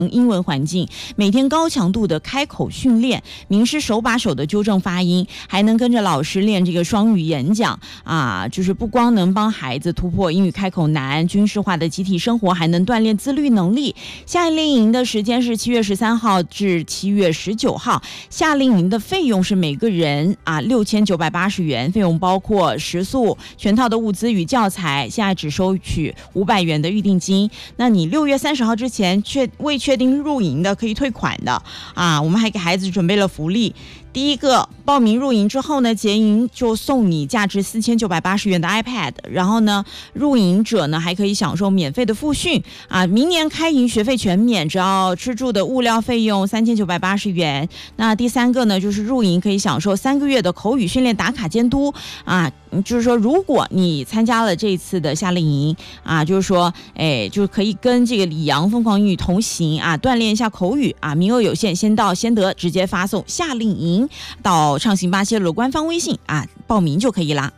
英文环境，每天高强度的开口训练，名师手把手的纠正发音，还能跟着老师练这个双语演讲啊，就是不光能帮孩子突破英语开口难、军事化的集体生活，还能锻炼自律能力。夏令营的时间是7月13号至7月19号，夏令营的费用是每个人6980元，费用包括食宿、全套的物资与教材，现在只收取500元的预定金。那你6月30号之前未确定入营的可以退款的啊，我们还给孩子准备了福利。第一个，报名入营之后呢，结营就送你价值4980元的 iPad， 然后呢，入营者呢还可以享受免费的复训啊。明年开营学费全免，只要吃住的物料费用3980元。那第三个呢，就是入营可以享受3个月的口语训练打卡监督啊。就是说，如果你参加了这一次的夏令营啊，就是说，就是可以跟这个李阳疯狂英语同行啊，锻炼一下口语啊，名额有限，先到先得，直接发送夏令营到畅行巴西鲁官方微信啊，报名就可以啦。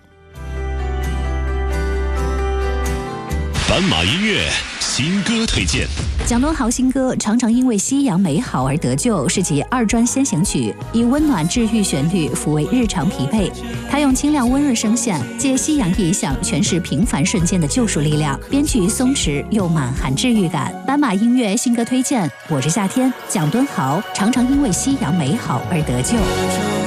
斑马音乐新歌推荐。 蒋敦豪新歌《常常因为夕阳美好而得救》是其2专先行曲，以温暖治愈旋律抚慰日常疲惫。他用清亮温润声线，借夕阳意象诠释平凡瞬间的救赎力量，编曲松弛又满含治愈感。斑马音乐新歌推荐，我是夏天，蒋敦豪《常常因为夕阳美好而得救》。